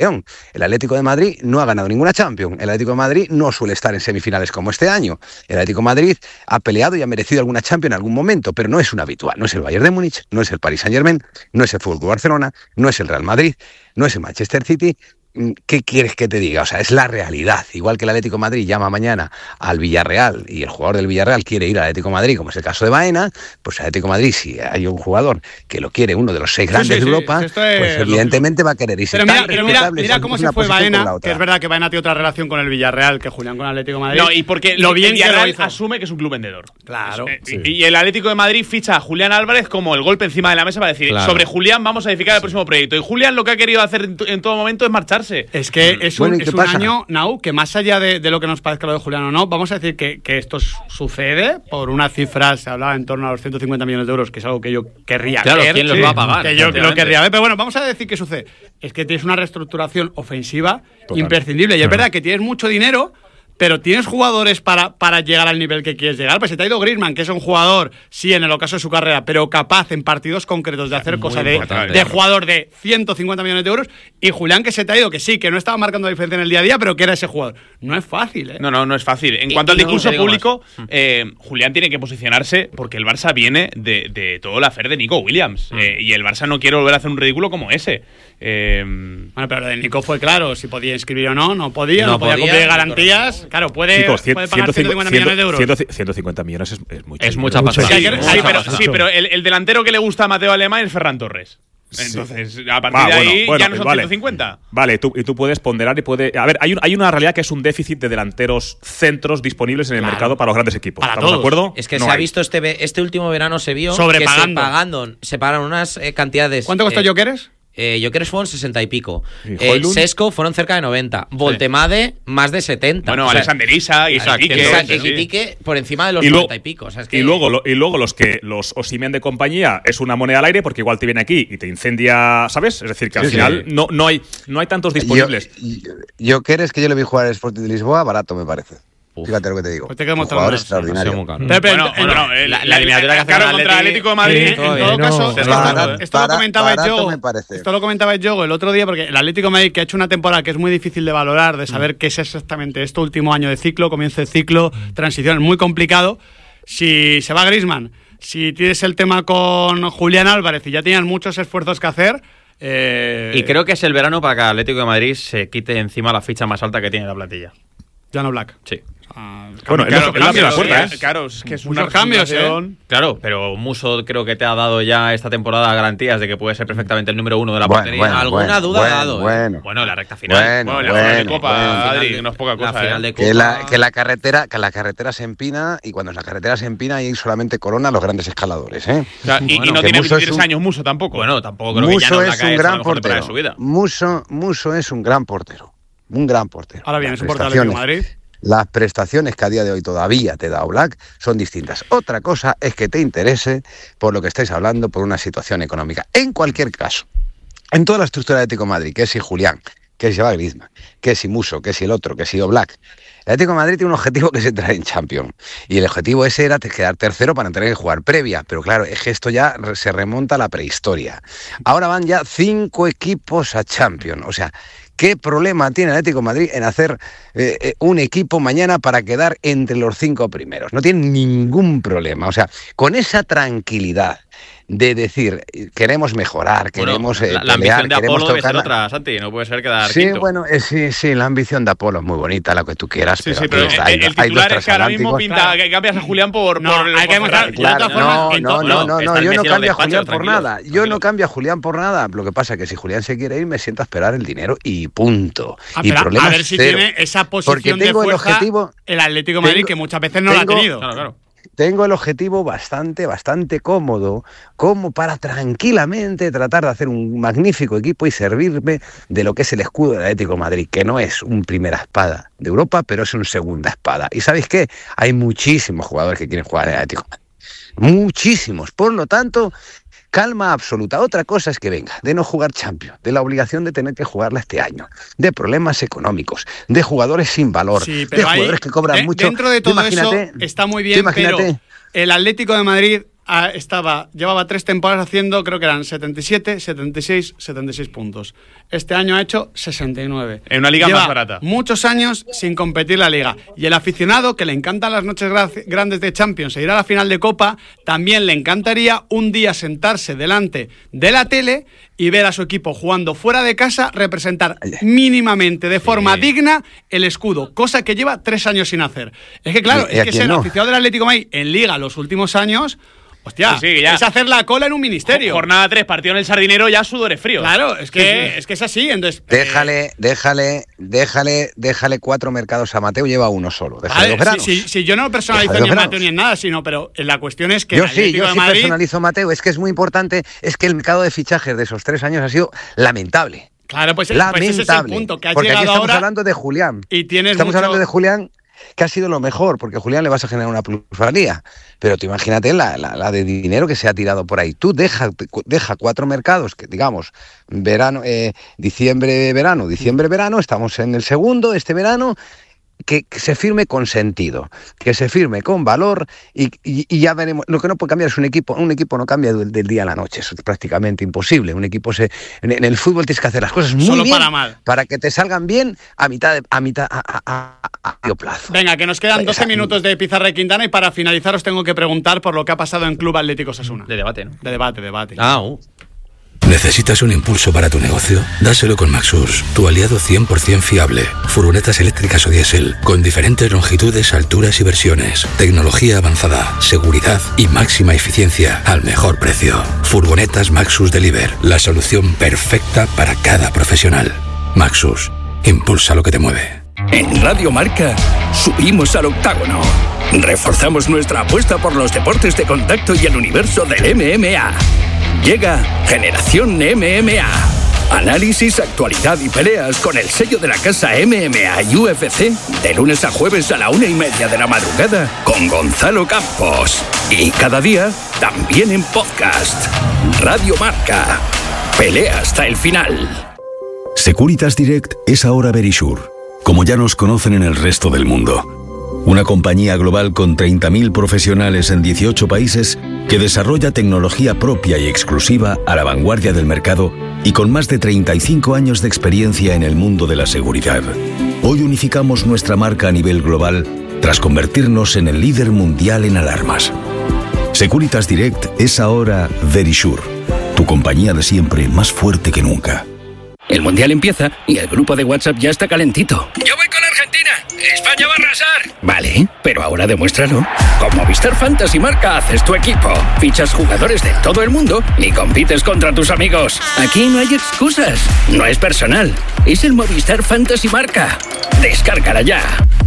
El Atlético de Madrid no ha ganado ninguna Champions. El Atlético de Madrid no suele estar en semifinales como este año. El Atlético de Madrid ha peleado y ha merecido alguna Champions en algún momento, pero no es un habitual. No es el Bayern de Múnich, no es el Paris Saint-Germain, no es el Fútbol Club Barcelona, no es el Real Madrid, no es el Manchester City. ¿Qué quieres que te diga? O sea, es la realidad. Igual que el Atlético de Madrid llama mañana al Villarreal y el jugador del Villarreal quiere ir al Atlético de Madrid, como es el caso de Baena, pues el Atlético de Madrid, si hay un jugador que lo quiere, uno de los seis grandes sí, sí, de Europa, sí, pues evidentemente va a querer irse. Pero mira, pero mira, mira cómo se fue Baena, que es verdad que Baena tiene otra relación con el Villarreal que Julián con el Atlético de Madrid. No, y porque lo bien el Villarreal que lo asume que es un club vendedor. Claro. Eh, sí. y, y el Atlético de Madrid ficha a Julián Álvarez como el golpe encima de la mesa para decir, claro, sobre Julián vamos a edificar el próximo proyecto. Y Julián lo que ha querido hacer en, en todo momento es marcharse. Es que es un, bueno, es un año, Nau, que más allá de, de lo que nos parezca lo de Julián o no, vamos a decir que, que esto sucede por una cifra, se hablaba en torno a los ciento cincuenta millones de euros, que es algo que yo querría claro, ver. ¿quién los sí, va a pagar? Que yo lo querría ver, pero bueno, vamos a decir que sucede. Es que tienes una reestructuración ofensiva total, imprescindible. Y es verdad que tienes mucho dinero, pero ¿tienes jugadores para, para llegar al nivel que quieres llegar? Pues se te ha ido Griezmann, que es un jugador, sí, en el ocaso de su carrera, pero capaz en partidos concretos de hacer cosas de, de jugador de ciento cincuenta millones de euros, y Julián, que se te ha ido, que sí, que no estaba marcando la diferencia en el día a día, pero que era ese jugador. No es fácil, ¿eh? No, no, no es fácil. En Y- cuanto al y no, discurso te digo público, eh, Julián tiene que posicionarse porque el Barça viene de, de todo el affair de Nico Williams. Mm. eh, y el Barça no quiere volver a hacer un ridículo como ese. Eh, Bueno, pero lo de Nico fue claro, si podía inscribir o no, no podía, no, No podía, podía, cumplir no garantías. Claro, puede, Chicos, cien- puede pagar ciento cincuenta millones de euros. ciento- ciento cincuenta millones es, es mucho. Es mucha dinero. pasta. sí, Sí, sí, mucha pero, pasta. sí, pero el, el delantero que le gusta a Mateo Alemán es Ferran Torres. Entonces, a partir Va, de bueno, ahí bueno, ya no son vale. ciento cincuenta. Vale, tú, y tú puedes ponderar y puede. A ver, hay, un- hay una realidad que es un déficit de delanteros centros disponibles en el Claro. mercado para los grandes equipos. Para ¿Estamos todos. de acuerdo? Es que No se ha hay. visto este, ve- este último verano, se vio Sobrepagando. que se, pagando, se pagaron unas eh, cantidades. ¿Cuánto costó eh, Jokeres? Eh, Jokeres fueron sesenta y pico. ¿Y Eh, Højlund? Sesco fueron cerca de noventa. Voltemade, más de setenta. Bueno, O sea, Alexander Isak, Isaac, Isaac, Quique, Isaac, sí. Quique, por encima de los Y luego- noventa y pico. O sea, es que Y luego, lo- y luego los que los Osimhen de compañía es una moneda al aire porque igual te viene aquí y te incendia, ¿sabes? Es decir, que al Sí, final sí. no, no, hay, no hay tantos disponibles. Yo, yo quieres que yo le vi jugar al Sporting de Lisboa, barato me parece. Fíjate lo que te digo. Pues te quedamos Un jugador todos. extraordinario. muy caro. Pero, pero, Bueno, en- bueno, en- el- la- la eliminatoria que hace claro, con contra el Atlético de Madrid. en todavía todo no. caso, Se esto, Barato- esto lo bara- comentaba barato yo. me parece. Esto lo comentaba yo el otro día, porque el Atlético de Madrid, que ha hecho una temporada que es muy difícil de valorar, de saber qué es exactamente este último año de ciclo, comienzo de ciclo, transición, es muy complicado. Si se va Griezmann, si tienes el tema con Julián Álvarez y ya tenían muchos esfuerzos que hacer. Eh, Y creo que es el verano para que el Atlético de Madrid se quite encima la ficha más alta que tiene la plantilla. Jan Black. Sí. Ah, Bueno, claro, él- él abre la cambios, puerta, ¿eh? ¿eh? Claro, es que es Muchos una cambios, ¿eh? representación. Claro, pero Muso creo que te ha dado ya esta temporada garantías de que puede ser perfectamente el número uno de la Bueno, portería. bueno, Alguna bueno, duda ha bueno, dado, ¿eh? Bueno, Bueno, la recta final. Bueno, Bueno, la final de bueno, Copa, bueno. Adri, Final de- no es poca cosa. la final ¿eh? de Que la, Copa. que la carretera que la carretera se empina y cuando la carretera se empina ahí solamente corona los grandes escaladores, ¿eh? O sea, y, y Bueno, no que tiene Muso es veintitrés un- años Muso tampoco. Bueno, tampoco creo que ya Muso no la es cae un la gran mejor temporada portero. de su vida. Muso, Muso es un gran portero. Un gran portero. Ahora bien, Las es un portero del Atlético de prestaciones- Madrid. Las prestaciones que a día de hoy todavía te da Oblak son distintas. Otra cosa es que te interese por lo que estáis hablando, por una situación económica. En cualquier caso, en toda la estructura de Atlético de Madrid, que es si Julián, que si va Griezmann, que si Muso, que si el otro, que si Oblak, el Atlético de Madrid tiene un objetivo que es entrar en Champions. Y el objetivo ese era quedar tercero para tener que jugar previa. Pero claro, es que esto ya se remonta a la prehistoria. Ahora van ya cinco equipos a Champions. O sea, ¿qué problema tiene el Atlético de Madrid en hacer eh, eh, un equipo mañana para quedar entre los cinco primeros? No tiene ningún problema. O sea, con esa tranquilidad de decir, queremos mejorar, Bueno, pues, queremos eh, la, la pelear, ambición de queremos Apolo debe ser tocar... otra, Santi. No puede ser quedar Sí, quinto. bueno, eh, sí, sí, la ambición de Apolo es muy bonita, lo que tú quieras, Sí, pero, sí, aquí pero está, el, hay, el hay dos titular es que ahora mismo transatlánticos. pinta que cambias a Julián por. No, por hay que por demostrar- Ferran. de otra Claro, forma, no, en no, to- no, no, no, está no, el yo no Messi en el cambio a despacho, Julián por tranquilos, nada. Yo no tranquilos. cambio a Julián por nada. Lo que pasa es que si Julián se quiere ir, me siento a esperar el dinero y punto. Ah, y pero a- problema a ver si cero. tiene esa Porque posición de tengo el fuerza objetivo, el Atlético de Madrid, tengo- que muchas veces no lo tengo- ha tenido. Claro, claro. tengo el objetivo bastante, bastante cómodo, como para tranquilamente tratar de hacer un magnífico equipo y servirme de lo que es el escudo del Atlético de Madrid, que no es un primera espada de Europa, pero es un segunda espada. ¿Y sabéis qué? Hay muchísimos jugadores que quieren jugar en el Atlético de Madrid. Muchísimos. Por lo tanto, calma absoluta. Otra cosa es que venga de no jugar Champions, de la obligación de tener que jugarla este año, de problemas económicos, de jugadores sin valor, Sí, de pero ahí, jugadores que cobran de- mucho. Dentro de Tú todo eso imagínate- está muy tú bien, imagínate- pero el Atlético de Madrid ah, estaba, llevaba tres temporadas haciendo, creo que eran setenta y siete, setenta y seis, setenta y seis puntos. Este año ha hecho sesenta y nueve. En una liga Lleva más barata. muchos años sin competir la liga. Y el aficionado, que le encantan las noches gra- grandes de Champions e ir a la final de Copa, también le encantaría un día sentarse delante de la tele y ver a su equipo jugando fuera de casa representar mínimamente, de forma digna, el escudo, cosa que lleva tres años sin hacer. Es que claro, ¿Y- y es a que quién ser no? aficionado del Atlético de Madrid en Liga los últimos años, hostia, Sí, sí, ya. es hacer la cola en un ministerio. Jornada tres, partido en el Sardinero, ya sudores fríos. Claro, es que, es que es así. Entonces, Déjale, déjale, déjale, déjale cuatro mercados a Mateo, lleva uno solo. Déjale Vale, los veranos. si, si- si yo no personalizo Déjale ni en los Mateo veranos. ni en nada, sino, pero la cuestión es que Yo el sí, Atlético yo de sí Madrid, personalizo a Mateo. Es que es muy importante, es que el mercado de fichajes de esos tres años ha sido lamentable. claro, pues, pues ese es el lamentable. punto, que has porque aquí llegado estamos ahora hablando de Julián. y tienes Estamos mucho- hablando de Julián, que ha sido lo mejor, porque a Julián le vas a generar una plusvalía. Pero tú imagínate la, la, la de dinero que se ha tirado por ahí. Tú deja, deja cuatro mercados, que digamos, verano, eh, diciembre, verano, diciembre, verano, estamos en el segundo, este verano, que, que se firme con sentido, que se firme con valor y, y, y ya veremos. Lo que no puede cambiar es un equipo. Un equipo no cambia del, del día a la noche, eso es prácticamente imposible. Un equipo se en, en el fútbol tienes que hacer las cosas muy Solo bien para mal. para que te salgan bien a mitad de, a mitad a, a, a, a medio plazo. Venga, que nos quedan doce o sea, minutos de Pizarra y Quintana y para finalizar os tengo que preguntar por lo que ha pasado en Club Atlético Osasuna. De debate, ¿no? De debate, debate. Ah, uh. ¿Necesitas un impulso para tu negocio? Dáselo con Maxus, tu aliado cien por ciento fiable. Furgonetas eléctricas o diésel, con diferentes longitudes, alturas y versiones. Tecnología avanzada, seguridad y máxima eficiencia al mejor precio. Furgonetas Maxus Deliver, la solución perfecta para cada profesional. Maxus, impulsa lo que te mueve. En Radio Marca, subimos al octágono. Reforzamos nuestra apuesta por los deportes de contacto y el universo del M M A. Llega Generación M M A. Análisis, actualidad y peleas con el sello de la casa M M A y U F C de lunes a jueves a la una y media de la madrugada con Gonzalo Campos. Y cada día también en podcast. Radio Marca. Pelea hasta el final. Securitas Direct es ahora Verisure, como ya nos conocen en el resto del mundo. Una compañía global con treinta mil profesionales en dieciocho países que desarrolla tecnología propia y exclusiva a la vanguardia del mercado y con más de treinta y cinco años de experiencia en el mundo de la seguridad. Hoy unificamos nuestra marca a nivel global tras convertirnos en el líder mundial en alarmas. Securitas Direct es ahora Verisure, tu compañía de siempre más fuerte que nunca. El Mundial empieza y el grupo de WhatsApp ya está calentito. ¡Yo voy con Argentina! ¡España va a arrasar! Vale, pero ahora demuéstralo. Con Movistar Fantasy Marca haces tu equipo. Fichas jugadores de todo el mundo y compites contra tus amigos. Aquí no hay excusas. No es personal. Es el Movistar Fantasy Marca. Descárgala ya.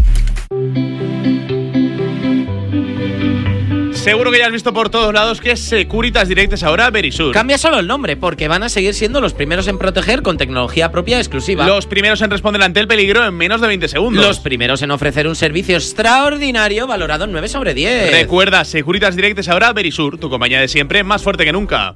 Seguro que ya has visto por todos lados que Securitas Direct es ahora Verisure. Cambia solo el nombre, porque van a seguir siendo los primeros en proteger con tecnología propia exclusiva. Los primeros en responder ante el peligro en menos de veinte segundos. Los primeros en ofrecer un servicio extraordinario valorado en nueve sobre diez. Recuerda, Securitas Direct es ahora Verisure, tu compañía de siempre más fuerte que nunca.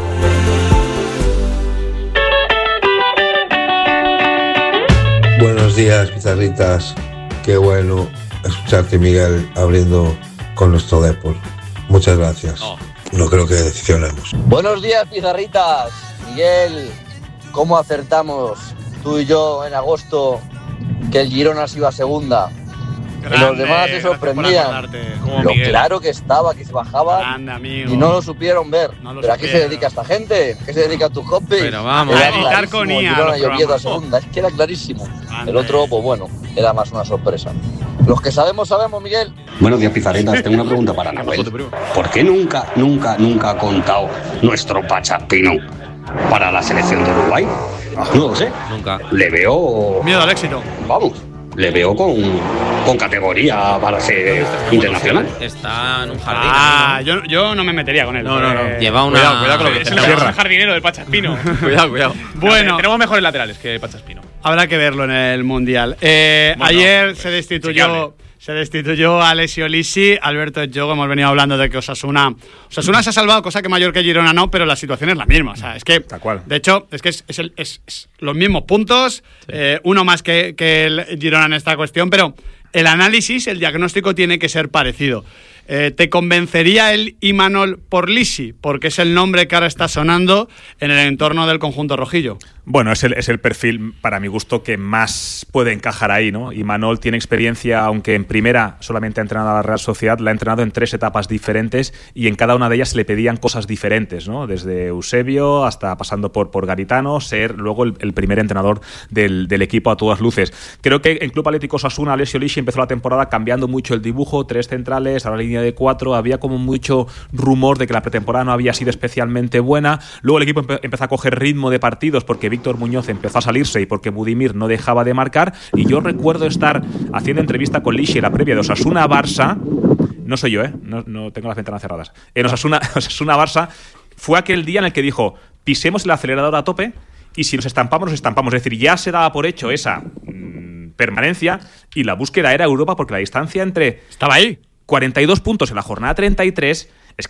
Buenos días, pizarritas. Qué bueno escucharte, Miguel, abriendo con nuestro deporte. Muchas gracias. Oh. No creo que decepcionemos. Buenos días, pizarritas. Miguel, ¿cómo acertamos tú y yo en agosto que el Girona se iba a segunda? Grande, y los demás se sorprendían. Lo Miguel. Claro que estaba, que se bajaba. Grande, y no lo supieron ver. No lo ¿Pero supieron. ¿A qué se dedica esta gente? ¿Qué se dedica a tu hobby? Pero vamos, era a editar con I A. Girona y Oviedo a segunda. Es que era clarísimo. Grande. El otro, pues bueno, era más una sorpresa. Los que sabemos, sabemos, Miguel. Buenos días, pizarritas. Tengo una pregunta para Nahuel. ¿Por qué nunca, nunca, nunca ha contado nuestro Pachaspino para la selección de Uruguay? No lo sé. Nunca. Le veo... Miedo al éxito. Vamos. Le veo con, con categoría para ser internacional. Está en un jardín. Ah, yo, yo no me metería con él. No, no, no. Eh, Lleva una... Cuidado, cuidado con lo que dice. Es el jardinero del Pachaspino. Cuidado, cuidado. Bueno. No, tenemos mejores laterales que Pachaspino. Habrá que verlo en el Mundial. Eh, bueno, ayer pues, se destituyó... Se destituyó a Alessio Lisi, Alberto Giogo. Hemos venido hablando de que Osasuna Osasuna se ha salvado, cosa que Mallorca y Girona no, pero la situación es la misma. O sea, es que, Tal cual. de hecho, es que es, es, el, es, es los mismos puntos, sí. eh, uno más que, que el Girona en esta cuestión, pero el análisis, el diagnóstico tiene que ser parecido. Eh, ¿Te convencería el Imanol por Lisi? Porque es el nombre que ahora está sonando en el entorno del conjunto rojillo. Bueno, es el, es el perfil, para mi gusto, que más puede encajar ahí, ¿no? Imanol tiene experiencia, aunque en primera solamente ha entrenado a la Real Sociedad, la ha entrenado en tres etapas diferentes y en cada una de ellas se le pedían cosas diferentes, ¿no? Desde Eusebio hasta pasando por, por Garitano, ser luego el, el primer entrenador del, del equipo a todas luces. Creo que en Club Atlético Osasuna, Alessio Lisi empezó la temporada cambiando mucho el dibujo, tres centrales, ahora línea de cuatro, había como mucho rumor de que la pretemporada no había sido especialmente buena. Luego el equipo empe- empezó a coger ritmo de partidos porque Víctor Muñoz empezó a salirse y porque Budimir no dejaba de marcar, y yo recuerdo estar haciendo entrevista con Lisi en la previa de Osasuna-Barça, no soy yo, ¿eh? no, no tengo las ventanas cerradas, en Osasuna, Osasuna-Barça, fue aquel día en el que dijo, pisemos el acelerador a tope y si nos estampamos, nos estampamos, es decir, ya se daba por hecho esa mmm, permanencia y la búsqueda era Europa porque la distancia entre... Estaba ahí. cuarenta y dos puntos en la jornada treinta y tres, es que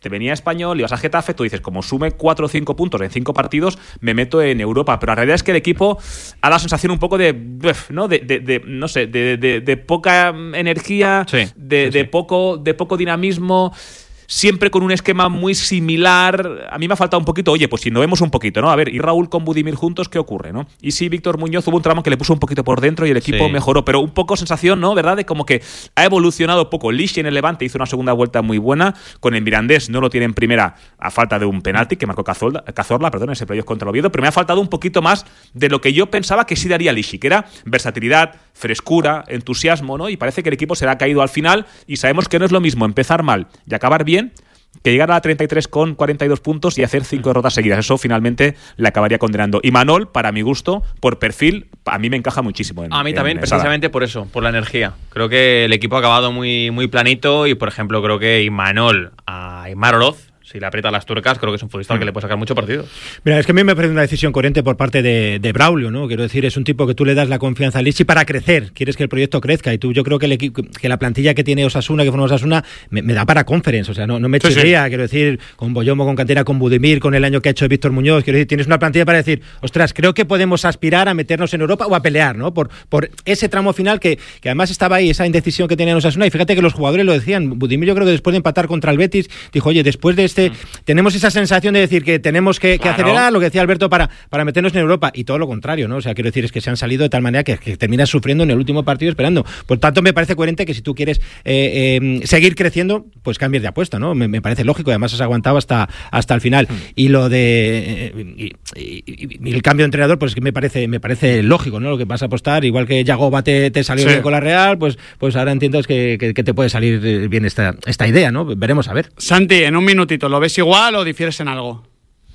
te venía Español, ibas a Getafe, tú dices, como sume cuatro o cinco puntos en cinco partidos, me meto en Europa. Pero la realidad es que el equipo ha dado sensación un poco de, ¿no? De, de, de no sé, de, de, de poca energía, sí, de, sí, de sí. poco, de poco dinamismo. Siempre con un esquema muy similar. A mí me ha faltado un poquito, oye, pues si nos vemos un poquito, ¿no? A ver, y Raúl con Budimir juntos, ¿qué ocurre, no? Y sí, Víctor Muñoz hubo un tramo que le puso un poquito por dentro y el equipo Sí. mejoró, pero un poco sensación, ¿no? ¿Verdad? De como que ha evolucionado poco. Lishi en el Levante hizo una segunda vuelta muy buena, con el Mirandés no lo tiene en primera a falta de un penalti que marcó Cazorla, Cazorla perdón, ese playoff contra el Oviedo, pero me ha faltado un poquito más de lo que yo pensaba que sí daría Lishi, que era versatilidad, frescura, entusiasmo, ¿no? Y parece que el equipo se le ha caído al final y sabemos que no es lo mismo empezar mal y acabar bien que llegar a la treinta y tres con cuarenta y dos puntos y hacer cinco derrotas seguidas. Eso finalmente le acabaría condenando. Y Manol, para mi gusto, por perfil, a mí me encaja muchísimo. En, A mí en, también, en precisamente por eso, por la energía. Creo que el equipo ha acabado muy, muy planito y, por ejemplo, creo que Imanol a Aimar Oroz, si le aprieta las tuercas, creo que es un futbolista al que le puede sacar mucho partido. Mira, es que a mí me parece una decisión coherente por parte de, de Braulio, ¿no? Quiero decir, es un tipo que tú le das la confianza a Lichi para crecer, quieres que el proyecto crezca y tú, yo creo que, el equipo, que la plantilla que tiene Osasuna, que forma Osasuna, me, me da para conference, o sea, no, no me chirría, sí, sí. Quiero decir, con Boyomo, con Cantera, con Budimir, con el año que ha hecho Víctor Muñoz, quiero decir, tienes una plantilla para decir, ostras, creo que podemos aspirar a meternos en Europa o a pelear, ¿no? Por, por ese tramo final que, que además estaba ahí, esa indecisión que tenía Osasuna, y fíjate que los jugadores lo decían, Budimir yo creo que después de empatar contra el Betis, dijo, oye, después de este, mm. tenemos esa sensación de decir que tenemos que, claro. que acelerar, lo que decía Alberto, para, para meternos en Europa, y todo lo contrario, ¿no? O sea, quiero decir, es que se han salido de tal manera que, que terminas sufriendo en el último partido esperando. Por tanto, me parece coherente que si tú quieres eh, eh, seguir creciendo, pues cambies de apuesta, ¿no? Me, me parece lógico, además has aguantado hasta, hasta el final. Mm. Y lo de eh, y, y, y el cambio de entrenador, pues que me parece, me parece lógico, ¿no? Lo que vas a apostar, igual que Yagoba te, te salió sí. bien con la Real, pues, pues ahora entiendo que, que, que te puede salir bien esta, esta idea, ¿no? Veremos a ver. Santi, en un minutito, ¿lo ves igual o difieres en algo?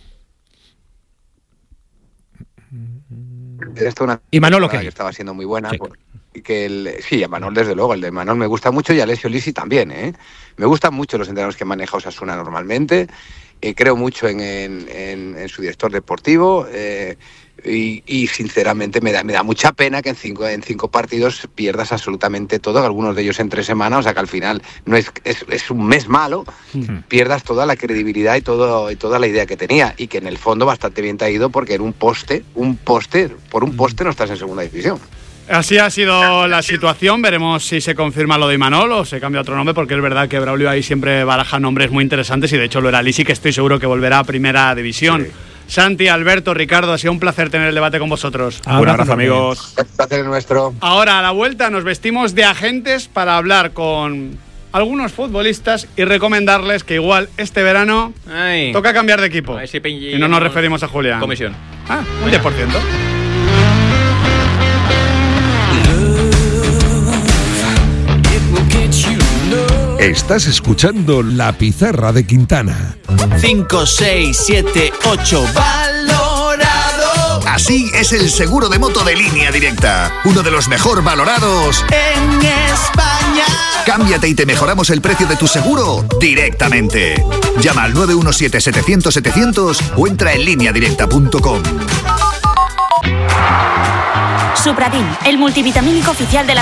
Esto una y Manolo que estaba siendo muy buena, sí. Por, y que el, sí, a Manol desde luego, el de Manol me gusta mucho y a Alessio Lisi también, ¿eh? Me gustan mucho los entrenadores que maneja Osasuna normalmente, eh, creo mucho en, en, en, en su director deportivo, eh, y, y sinceramente me da, me da mucha pena que en cinco, en cinco partidos pierdas absolutamente todo, algunos de ellos en tres semanas, o sea que al final no es, es, es un mes malo, uh-huh. pierdas toda la credibilidad y, todo, y toda la idea que tenía, y que en el fondo bastante bien te ha ido porque en un poste, un poste, por un poste no estás en segunda división. Así ha sido la situación, veremos si se confirma lo de Imanol o se cambia otro nombre, porque es verdad que Braulio ahí siempre baraja nombres muy interesantes y de hecho lo era Lisi, que estoy seguro que volverá a primera división. Sí. Santi, Alberto, Ricardo, ha sido un placer tener el debate con vosotros. Ah, un abrazo, amigos. El placer es nuestro. Ahora, a la vuelta, nos vestimos de agentes para hablar con algunos futbolistas y recomendarles que igual este verano Ay. toca cambiar de equipo. Si y no nos referimos a Julián. Comisión. Ah, un diez por ciento. Estás escuchando La Pizarra de Quintana. cinco, seis, siete, ocho, valorado. Así es el seguro de moto de Línea Directa. Uno de los mejor valorados en España. Cámbiate y te mejoramos el precio de tu seguro directamente. Llama al nueve uno siete, setecientos, setecientos o entra en línea directa punto com. Supradin, el multivitamínico oficial de la